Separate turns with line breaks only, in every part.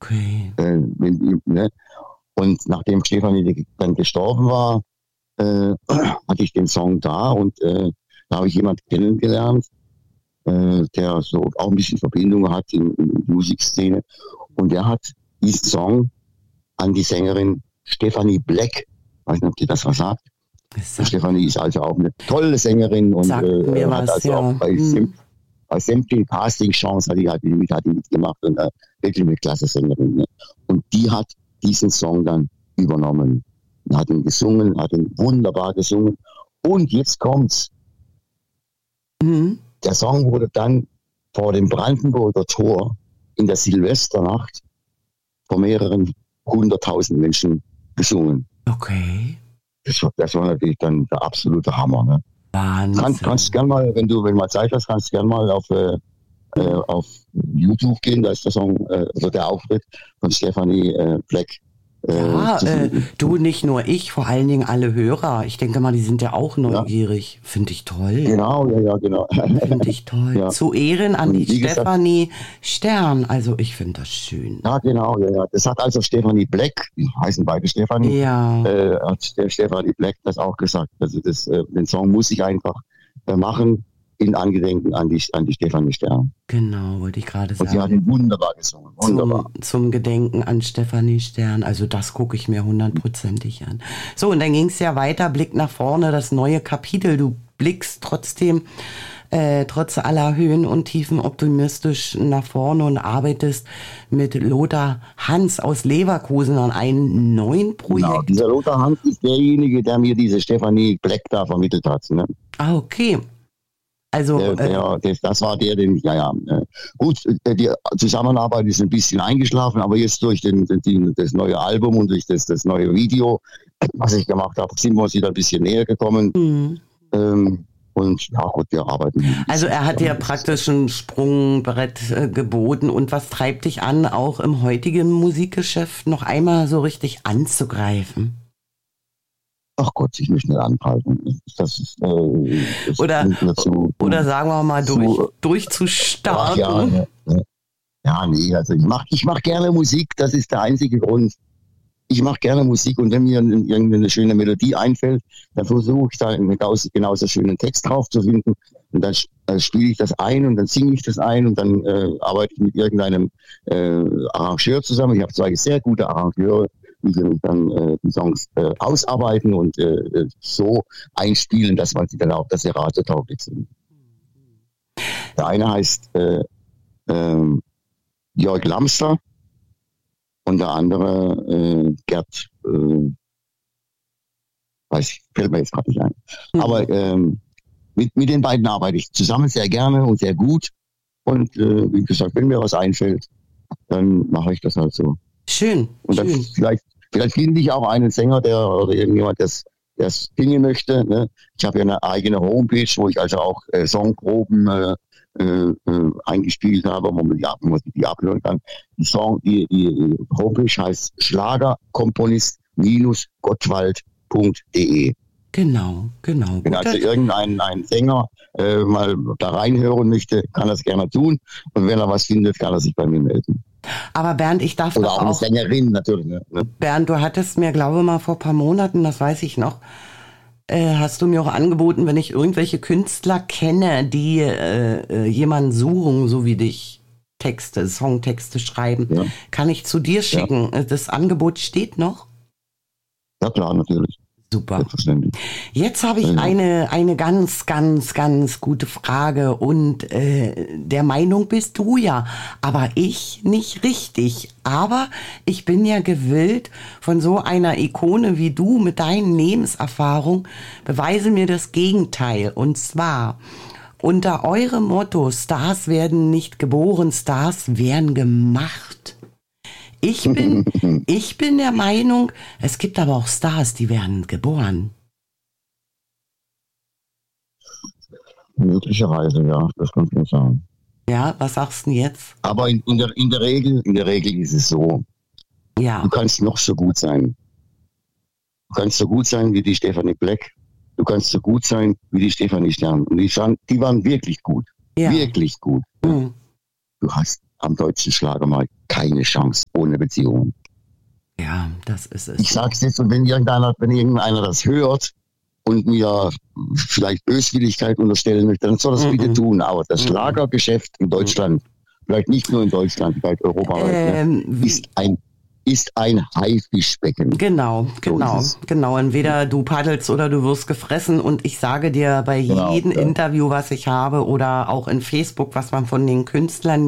Okay.
Ne? Und nachdem Stefanie dann gestorben war, hatte ich den Song da und da habe ich jemanden kennengelernt, der so auch ein bisschen Verbindung hat in die Musikszene. Und der hat diesen Song an die Sängerin Stephanie Black, weiß nicht, ob die das was sagt. Stephanie ist also auch eine tolle Sängerin und
sagt mir
hat
was,
also
ja.
auch bei sämtlichen Casting-Chancen hat die mitgemacht und wirklich eine klasse Sängerin. Ne? Und die hat diesen Song dann übernommen. Hat ihn gesungen, hat ihn wunderbar gesungen. Und jetzt kommt's.
Mhm.
Der Song wurde dann vor dem Brandenburger Tor in der Silvesternacht von mehreren 100.000 Menschen gesungen.
Okay.
Das war natürlich dann der absolute Hammer. Ne?
Wahnsinn.
Kannst gern mal, wenn du mal Zeit hast, kannst gern mal auf YouTube gehen, da ist der Song, also der Auftritt von Stephanie Black.
Du, nicht nur ich, vor allen Dingen alle Hörer. Ich denke mal, die sind ja auch neugierig. Ja. Finde ich toll.
Genau, genau.
Finde ich toll. Ja. Zu Ehren an die Stephanie Stern. Also ich finde das schön.
Ja, genau, ja. Das hat also Stephanie Black, die heißen beide Stephanie, hat der Stephanie Black das auch gesagt. Also den Song muss ich einfach machen in Angedenken an die Stephanie Stern.
Genau, wollte ich gerade sagen.
Und sie hat ihn wunderbar gesungen. Wunderbar.
Zum Gedenken an Stephanie Stern. Also das gucke ich mir 100%ig an. So, und dann ging es ja weiter, Blick nach vorne, das neue Kapitel. Du blickst trotzdem, trotz aller Höhen und Tiefen optimistisch nach vorne und arbeitest mit Lothar Hans aus Leverkusen an einem neuen Projekt.
Genau, dieser Lothar Hans ist derjenige, der mir diese Stephanie Black da vermittelt hat. Ne?
Ah, okay. Also,
das war den, Gut, die Zusammenarbeit ist ein bisschen eingeschlafen, aber jetzt durch das neue Album und durch das neue Video, was ich gemacht habe, sind wir uns wieder ein bisschen näher gekommen. Mhm. Und ja gut, wir arbeiten.
Also er hat dir praktisch ein Sprungbrett geboten. Und was treibt dich an, auch im heutigen Musikgeschäft noch einmal so richtig anzugreifen?
Ach Gott, ich möchte nicht anhalten. Das ist,
oder sagen wir mal, durchzustarten.
Nee, also ich mach gerne Musik, das ist der einzige Grund. Ich mache gerne Musik und wenn mir irgendeine schöne Melodie einfällt, dann versuche ich da einen genauso schönen Text drauf zu finden und dann spiele ich das ein und dann singe ich das ein und dann arbeite ich mit irgendeinem Arrangeur zusammen. Ich habe zwei sehr gute Arrangeure, die dann die Songs ausarbeiten und so einspielen, dass man sie dann auch, dass sie radiotauglich sind. Der eine heißt Jörg Lamster und der andere Gerd, fällt mir jetzt gerade nicht ein. Aber mit den beiden arbeite ich zusammen sehr gerne und sehr gut. Und wie gesagt, wenn mir was einfällt, dann mache ich das halt so.
Schön.
Und dann vielleicht finde ich auch einen Sänger, oder irgendjemand, der es singen möchte. Ne? Ich habe ja eine eigene Homepage, wo ich also auch Songproben eingespielt habe, wo man die abhören kann. Die Homepage heißt schlagerkomponist-gottwald.de.
Genau.
Wenn also irgendein Sänger mal da reinhören möchte, kann er es gerne tun. Und wenn er was findet, kann er sich bei mir melden.
Aber Bernd, ich darf
Oder
doch
auch eine Sängerin natürlich. Ne?
Bernd, du hattest mir, glaube ich, mal vor ein paar Monaten, das weiß ich noch, hast du mir auch angeboten, wenn ich irgendwelche Künstler kenne, die jemanden suchen, so wie dich, Songtexte schreiben, kann ich zu dir schicken. Ja. Das Angebot steht noch?
Ja klar, natürlich.
Super. Jetzt habe ich eine ganz, ganz, ganz gute Frage und der Meinung bist du ja, aber ich nicht richtig. Aber ich bin ja gewillt, von so einer Ikone wie du mit deinen Lebenserfahrungen, beweise mir das Gegenteil. Und zwar unter eurem Motto, Stars werden nicht geboren, Stars werden gemacht. Ich bin der Meinung, es gibt aber auch Stars, die werden geboren.
Möglicherweise, ja, das kann man sagen.
Ja, was sagst du denn jetzt?
Aber in der Regel ist es so.
Ja.
Du kannst noch so gut sein. Du kannst so gut sein wie die Stephanie Black. Du kannst so gut sein wie die Stephanie Stern. Und die waren wirklich gut. Ja. Wirklich gut. Mhm. Du hast am deutschen Schlagermarkt keine Chance ohne Beziehungen.
Ja, das ist es.
Ich sag's jetzt, und wenn irgendeiner das hört und mir vielleicht Böswilligkeit unterstellen möchte, dann soll das bitte tun. Aber das Schlagergeschäft in Deutschland, vielleicht nicht nur in Deutschland, vielleicht europaweit, ist ein Haifischbecken.
Genau. Entweder du paddelst oder du wirst gefressen. Und ich sage dir, bei jedem Interview, was ich habe, oder auch in Facebook, was man von den Künstlern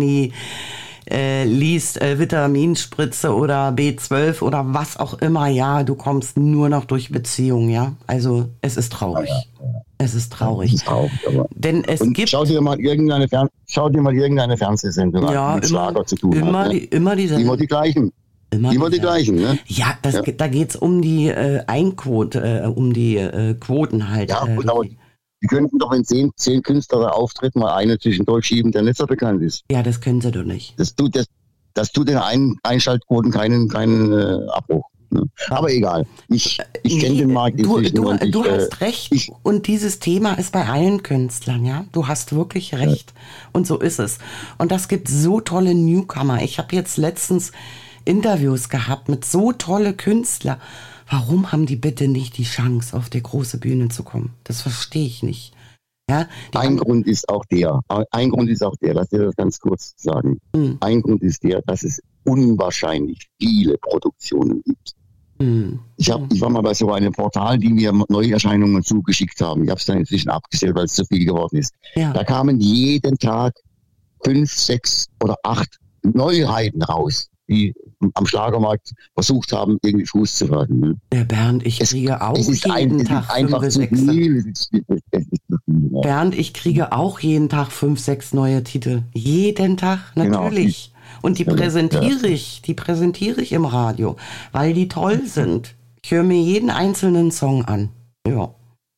liest, Vitaminspritze oder B12 oder was auch immer, ja, du kommst nur noch durch Beziehung, ja. Also es ist traurig. Es ist traurig.
Das ist traurig,
denn es gibt...
Schau dir mal irgendeine Fernsehsendung an, mit Schlager zu tun hat.
Immer dieselben.
Immer die gleichen. Immer die gleichen, ne?
Ja, da geht's um die Einquote, um die Quoten halt.
Ja, gut, aber die könnten doch, wenn 10 Künstler da auftreten, mal eine zwischendurch schieben, der nicht so bekannt ist.
Ja, das können sie doch nicht.
Das tut den Einschaltquoten keinen Abbruch. Ne? Aber egal. Ich kenne den Markt inzwischen.
Du hast recht. Und dieses Thema ist bei allen Künstlern, ja. Du hast wirklich recht. Ja. Und so ist es. Und das gibt so tolle Newcomer. Ich habe jetzt letztens Interviews gehabt mit so tolle Künstler. Warum haben die bitte nicht die Chance, auf die große Bühne zu kommen? Das verstehe ich nicht. Ja,
ein Grund ist auch der, lass dir das ganz kurz sagen. Ein Grund ist der, dass es unwahrscheinlich viele Produktionen gibt. Ich war mal bei so einem Portal, die mir Neuerscheinungen zugeschickt haben. Ich habe es dann inzwischen abgestellt, weil es zu viel geworden ist. Ja. Da kamen jeden Tag 5, 6 oder 8 Neuheiten raus, die am Schlagermarkt versucht haben, irgendwie Fuß zu fassen. Ne?
Der Bernd, ich kriege auch jeden Tag 5, 6. Bernd, ich kriege auch jeden Tag 5, 6 neue Titel. Jeden Tag, natürlich. Genau. Und die präsentiere ich im Radio, weil die toll sind. Ich höre mir jeden einzelnen Song an. Ja.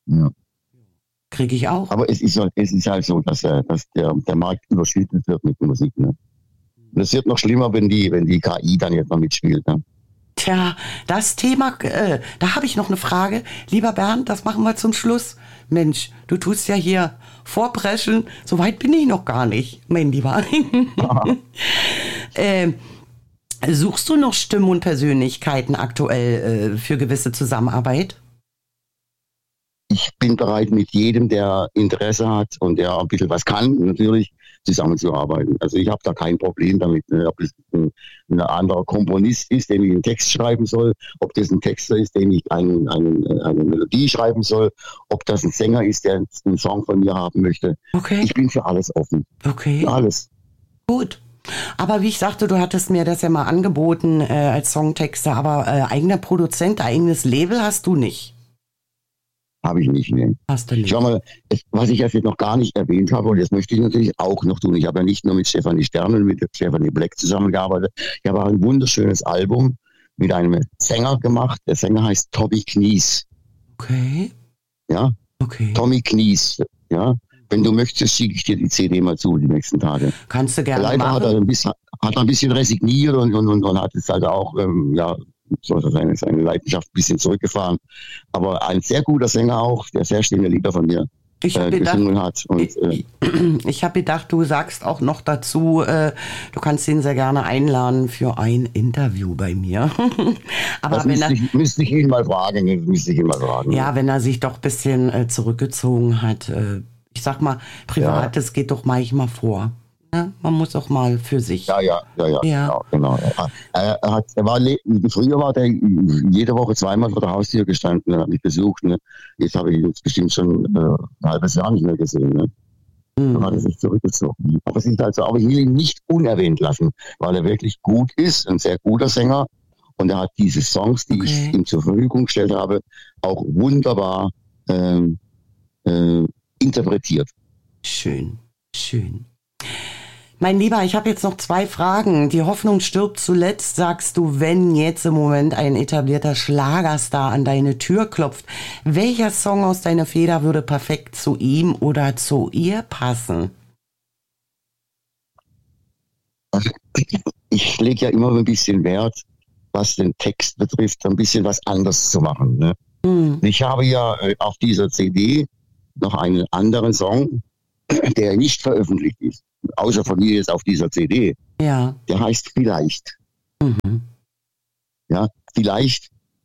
Kriege ich auch.
Aber es ist halt so, dass der Markt überschüttet wird mit Musik. Ne? Das wird noch schlimmer, wenn die KI dann jetzt mal mitspielt. Ne?
Tja, das Thema, da habe ich noch eine Frage. Lieber Bernd, das machen wir zum Schluss. Mensch, du tust ja hier vorpreschen. So weit bin ich noch gar nicht, mein Lieber. Suchst du noch Stimmen und Persönlichkeiten aktuell für gewisse Zusammenarbeit?
Ich bin bereit, mit jedem, der Interesse hat und der ein bisschen was kann, natürlich zusammenzuarbeiten. Also ich habe da kein Problem damit, ob es ein anderer Komponist ist, dem ich einen Text schreiben soll, ob das ein Texter ist, dem ich eine Melodie schreiben soll, ob das ein Sänger ist, der einen Song von mir haben möchte.
Okay.
Ich bin für alles offen.
Okay.
Für alles.
Gut. Aber wie ich sagte, du hattest mir das ja mal angeboten als Songtexter, aber eigener Produzent, eigenes Label hast du nicht.
Habe ich nicht, ne.
Hast du nicht.
Schau mal, was ich jetzt noch gar nicht erwähnt habe, und das möchte ich natürlich auch noch tun. Ich habe ja nicht nur mit Stefanie Stern und mit Stefanie Black zusammengearbeitet. Ich habe auch ein wunderschönes Album mit einem Sänger gemacht. Der Sänger heißt Tommy Knies.
Okay.
Ja?
Okay.
Tommy Knies. Ja? Wenn du möchtest, schicke ich dir die CD mal zu, die nächsten Tage.
Kannst du gerne
Leider
machen.
Hat er ein bisschen resigniert und hat es halt auch, seine Leidenschaft ein bisschen zurückgefahren. Aber ein sehr guter Sänger auch, der sehr schöne Lieder von mir gesungen hat. Und,
ich habe gedacht, du sagst auch noch dazu, du kannst ihn sehr gerne einladen für ein Interview bei mir. Aber
das müsste ich ihn mal fragen.
Ja, wenn er sich doch ein bisschen zurückgezogen hat. Ich sag mal, Privates geht doch manchmal vor. Ja, man muss auch mal für sich.
Ja. Genau. Früher war der jede Woche zweimal vor der Haustür gestanden und hat mich besucht. Ne? Jetzt habe ich ihn bestimmt schon ein halbes Jahr nicht mehr gesehen. Ne? Dann hat er sich zurückgezogen. Aber es ist halt so, aber ich will ihn nicht unerwähnt lassen, weil er wirklich gut ist, ein sehr guter Sänger. Und er hat diese Songs, die ich ihm zur Verfügung gestellt habe, auch wunderbar interpretiert.
Schön. Mein Lieber, ich habe jetzt noch 2 Fragen. Die Hoffnung stirbt zuletzt, sagst du, wenn jetzt im Moment ein etablierter Schlagerstar an deine Tür klopft. Welcher Song aus deiner Feder würde perfekt zu ihm oder zu ihr passen?
Also, ich lege ja immer ein bisschen Wert, was den Text betrifft, ein bisschen was anders zu machen. Ne? Ich habe ja auf dieser CD noch einen anderen Song, der nicht veröffentlicht ist. außer von mir jetzt auf dieser CD,
Ja.
der heißt Vielleicht.
Mhm.
Ja, vielleicht,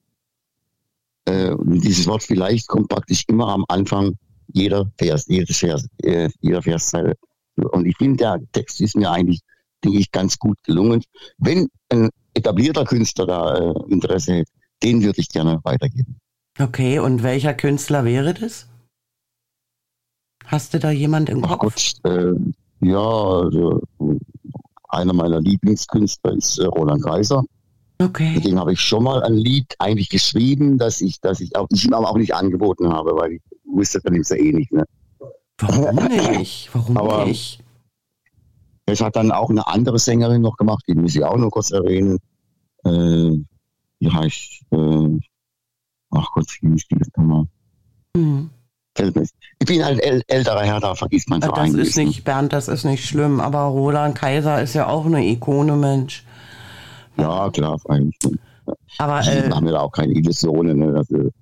dieses Wort Vielleicht kommt praktisch immer am Anfang jeder Verszeile. Und ich finde, der Text ist mir eigentlich, denke ich, ganz gut gelungen. Wenn ein etablierter Künstler da Interesse hat, den würde ich gerne weitergeben.
Okay, und welcher Künstler wäre das? Hast du da jemand im
Ach
Kopf?
Gott, ja, also, einer meiner Lieblingskünstler ist Roland Kaiser. Mit
Okay.
dem habe ich schon mal ein Lied eigentlich geschrieben, dass ich ihm aber auch nicht angeboten habe, weil ich wusste, dann ist er eh nicht. Ne?
Warum nicht? Warum
Aber
nicht?
es hat dann auch eine andere Sängerin noch gemacht, die muss ich auch noch kurz erwähnen. Die heißt, ach Gott, wie hieß die jetzt nochmal?
Hm.
Fällt mir nicht. Ich bin ein älterer Herr, da vergisst man so
Das
einiges.
ist nicht, Bernd, das ist nicht schlimm, aber Roland Kaiser ist ja auch eine Ikone, Mensch.
Ja, klar, eigentlich.
Aber
Die haben ja auch keine Illusionen. Ne?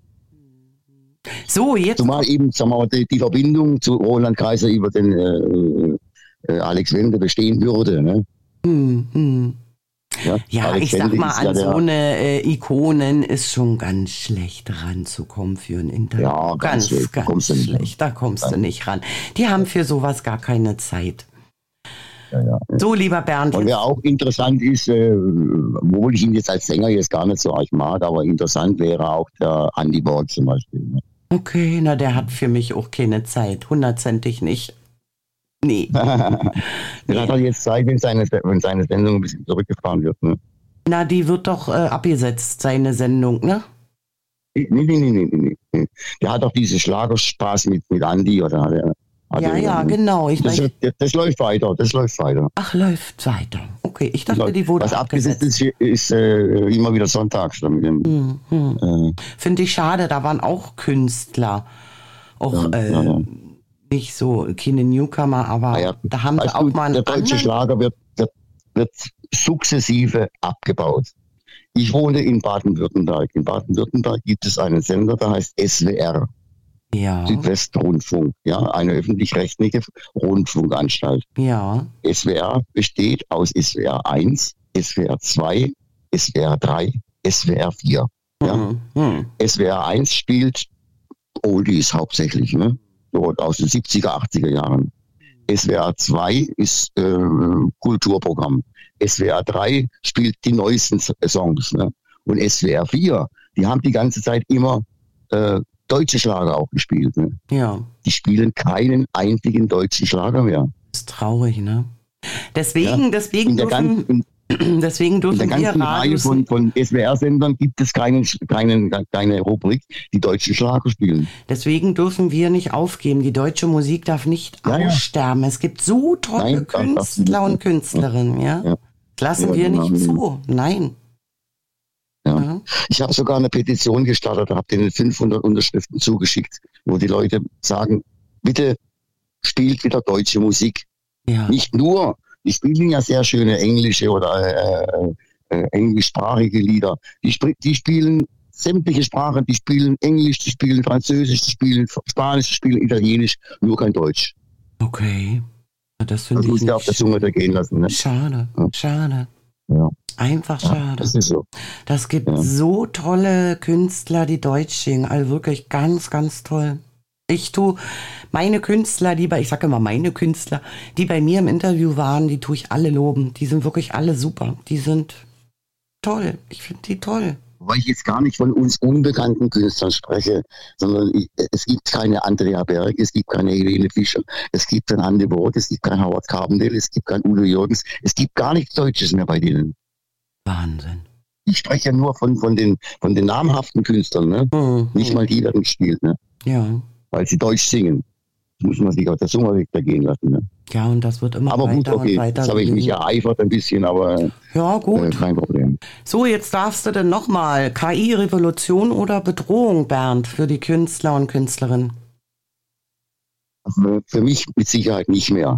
so, jetzt.
Zumal eben, sagen wir mal, die Verbindung zu Roland Kaiser über den Alex Wende bestehen würde. Ne?
Ja,
Alex
ich sag
Wende
mal,
ist ja
an
der-
so eine Ikonen ist schon ganz schlecht ranzukommen für ein Interview.
Ja, ganz schlecht. Da kommst du nicht
schlecht, da kommst du nicht ran. Die haben für sowas gar keine Zeit.
Ja.
So, lieber Bernd,
Und
jetzt,
wer auch interessant ist, obwohl ich ihn jetzt als Sänger jetzt gar nicht so arg mag, aber interessant wäre auch der Andy Borg zum Beispiel. Ne?
okay, na, der hat für mich auch keine Zeit, 100%ig nicht. Nee.
Der hat halt jetzt Zeit, wenn seine Sendung ein bisschen zurückgefahren wird. Ne?
Na, die wird doch abgesetzt, seine Sendung, ne?
Nee. Der hat doch diese Schlagerspaß mit Andy oder
Ja, genau.
Das läuft weiter.
Ach, läuft weiter. Okay, ich dachte, die wurde
Was abgesetzt
abgesetzt.
ist immer wieder sonntags.
Finde ich schade, da waren auch Künstler. Auch
Ja.
nicht so, keine Newcomer, aber
Ja.
da haben sie
Weißt
auch
du,
mal einen
der deutsche
anderen.
Schlager wird sukzessive abgebaut. Ich wohne in Baden-Württemberg. In Baden-Württemberg gibt es einen Sender, der heißt SWR,
Ja,
Südwestrundfunk, ja, eine öffentlich-rechtliche Rundfunkanstalt.
ja.
SWR besteht aus SWR 1, SWR 2, SWR 3, SWR 4. Ja. SWR 1 spielt Oldies hauptsächlich, ne? So aus den 70er, 80er Jahren. SWR 2 ist Kulturprogramm. SWR 3 spielt die neuesten Songs. Ne? Und SWR 4, die haben die ganze Zeit immer deutsche Schlager auch gespielt. Ne?
Ja,
Die spielen keinen einzigen deutschen Schlager mehr.
ist traurig, ne? Deswegen
In der
dürfen wir
ganzen Reihe
Radios.
von SWR-Sendern gibt es keine Rubrik, die deutschen Schlager spielen.
Deswegen dürfen wir nicht aufgeben. Die deutsche Musik darf nicht
Ja.
aussterben. Es gibt so tolle
Nein, darf
Künstler
nicht.
und Künstlerinnen, ja?
Ja.
Das lassen
Ja,
wir
genau.
nicht zu. Nein.
Ja.
Ja.
Ich habe sogar eine Petition gestartet, habe denen 500 Unterschriften zugeschickt, wo die Leute sagen, bitte spielt wieder deutsche Musik.
Ja.
Nicht nur, die spielen ja sehr schöne englische oder englischsprachige Lieder. Die spielen sämtliche Sprachen, die spielen Englisch, die spielen Französisch, die spielen Spanisch, die spielen Italienisch, nur kein Deutsch.
Okay. Das
Das
finde ich
muss ich
nicht
auf der Zunge gehen lassen. Ne?
schade.
Ja.
Schade.
Ja.
Einfach schade.
Das ist so.
Das gibt
Ja.
so tolle Künstler, die Deutsch singen. Also wirklich ganz, ganz toll. Ich tue meine Künstler, ich sage immer meine Künstler, die bei mir im Interview waren, die tue ich alle loben. Die sind wirklich alle super. Die sind toll. Ich finde die toll.
Weil ich jetzt gar nicht von uns unbekannten Künstlern spreche, sondern es gibt keine Andrea Berg, es gibt keine Helene Fischer, es gibt kein Andy Borg, es gibt kein Howard Carpendale, es gibt kein Udo Jürgens, es gibt gar nichts Deutsches mehr bei denen.
Wahnsinn.
Ich spreche nur von den namhaften Künstlern, ne? Nicht mal die werden gespielt, ne?
Ja.
Weil sie Deutsch singen. Das muss man sich auf der Zunge weggehen lassen. Ne?
Ja, und das wird immer
Aber gut,
weiter
okay,
und weiter.
jetzt habe ich mich ereifert ein bisschen, aber
Ja, gut.
kein Problem.
So, jetzt darfst du denn nochmal KI-Revolution oder Bedrohung, Bernd, für die Künstler und Künstlerinnen?
Also für mich mit Sicherheit nicht mehr.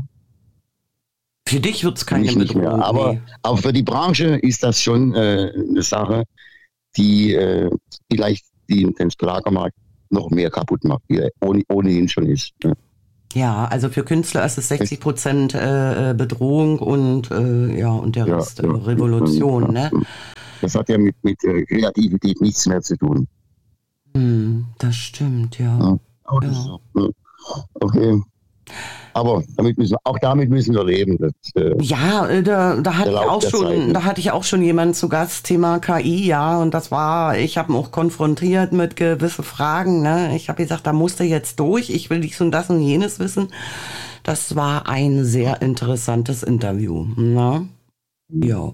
Für dich wird es
Für
keine
mich nicht
Bedrohung.
mehr. Aber,
nee.
aber für die Branche ist das schon eine Sache, die vielleicht den Schlagermarkt noch mehr kaputt macht, wie er ohnehin schon ist. Ne?
Ja, also für Künstler ist es 60% Bedrohung und und der Rest Revolution, ne?
Das hat ja mit Kreativität nichts mehr zu tun.
Das stimmt, ja.
Ja, aber das ist so, ne? Okay. Aber damit müssen wir leben. Das,
da hatte ich auch schon jemanden zu Gast, Thema KI, ja, und ich habe ihn auch konfrontiert mit gewisse Fragen, ne? Ich habe gesagt, da musst du jetzt durch, ich will dies und das und jenes wissen. Das war ein sehr interessantes Interview, ne? Ja.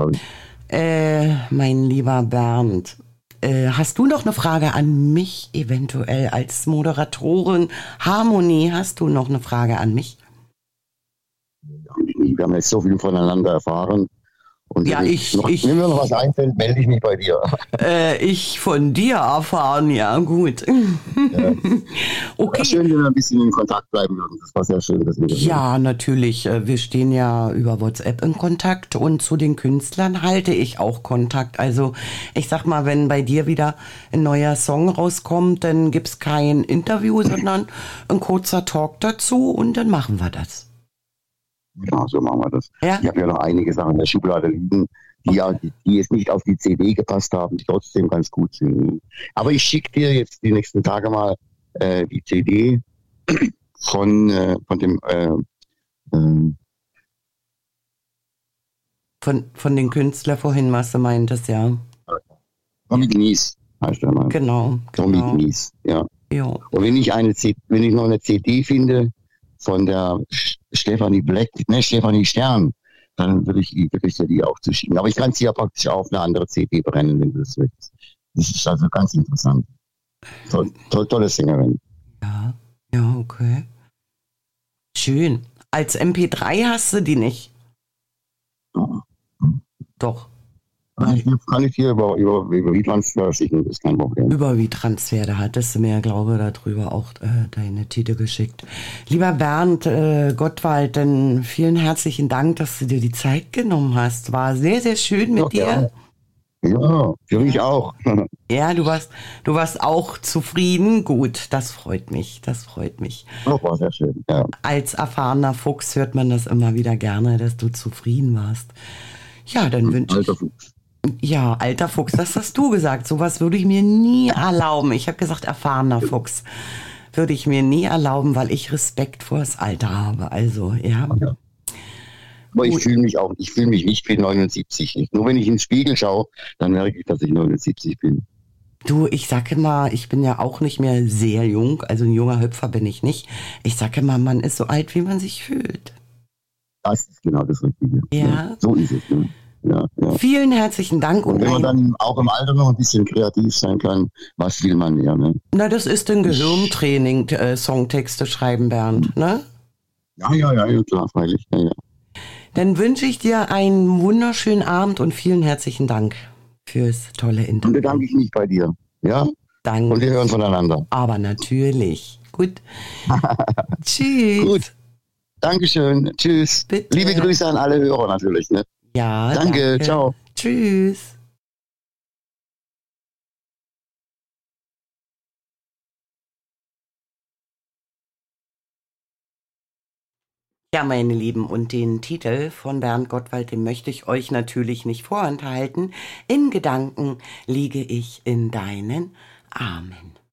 Mein lieber Bernd, hast du noch eine Frage an mich, eventuell als Moderatorin? Harmonie, hast du noch eine Frage an mich?
Wir haben jetzt so viel voneinander erfahren. Und
ja,
wenn mir noch was einfällt, melde ich mich bei dir.
Ich von dir erfahren, ja, gut.
Ja. Okay. War schön, wenn wir ein bisschen in Kontakt bleiben würden. Das war sehr schön.
Ja, natürlich. Wir stehen ja über WhatsApp in Kontakt und zu den Künstlern halte ich auch Kontakt. Also ich sag mal, wenn bei dir wieder ein neuer Song rauskommt, dann gibt's kein Interview, sondern ein kurzer Talk dazu und dann machen wir das.
Ja, so machen wir das.
Ja?
Ich habe ja noch einige Sachen in der Schublade liegen, die jetzt nicht auf die CD gepasst haben, die trotzdem ganz gut sind. Aber ich schicke dir jetzt die nächsten Tage mal die CD von dem
von den Künstlern vorhin, was du meintest, ja.
Tommy Knies heißt der mal.
Genau.
Tommy Knies, ja.
Jo.
Und wenn ich noch eine CD finde von der Stefanie Stern, dann würde ich dir die auch zuschicken. Aber ich kann sie ja praktisch auf eine andere CD brennen, wenn du das willst. Das ist also ganz interessant. Tolle Sängerin.
Ja, okay. Schön. Als MP3 hast du die nicht? Doch.
Kann ich dir über WeTransfer schicken, das ist kein Problem.
Über WeTransfer, da hattest du mir, glaube ich, darüber auch deine Titel geschickt. Lieber Bernd Gottwald, dann vielen herzlichen Dank, dass du dir die Zeit genommen hast. War sehr, sehr schön mit dir.
Ja, für mich auch.
Ja, du warst auch zufrieden. Gut, das freut mich. Das
war sehr schön, ja.
Als erfahrener Fuchs hört man das immer wieder gerne, dass du zufrieden warst. Ja, dann wünsche ich...
Fuchs.
Ja, alter Fuchs, das hast du gesagt. Sowas würde ich mir nie erlauben. Ich habe gesagt, erfahrener Fuchs. Würde ich mir nie erlauben, weil ich Respekt vor das Alter habe. Also, ja.
Aber ich fühle mich nicht wie 79. Nur wenn ich in den Spiegel schaue, dann merke ich, dass ich 79 bin.
Du, ich sage immer, ich bin ja auch nicht mehr sehr jung. Also ein junger Hüpfer bin ich nicht. Ich sage immer, man ist so alt, wie man sich fühlt.
Das ist genau das Richtige.
Ja.
So ist es. Ne? Ja.
Vielen herzlichen Dank.
Und wenn man dann auch im Alter noch ein bisschen kreativ sein kann, was will man mehr? Ne?
Na, das ist ein Gehirntraining, Songtexte schreiben, Bernd, ne?
Ja, klar, freilich. Ja.
Dann wünsche ich dir einen wunderschönen Abend und vielen herzlichen Dank fürs tolle Interview.
Und bedanke ich mich bei dir. Ja?
Danke.
Und wir hören voneinander.
Aber natürlich. Gut. Tschüss.
Gut. Dankeschön. Tschüss.
Bitte.
Liebe Grüße an alle Hörer natürlich. Ne?
Ja,
danke. Ciao.
Tschüss. Ja, meine Lieben, und den Titel von Bernd Gottwald, den möchte ich euch natürlich nicht vorenthalten. In Gedanken liege ich in deinen Armen.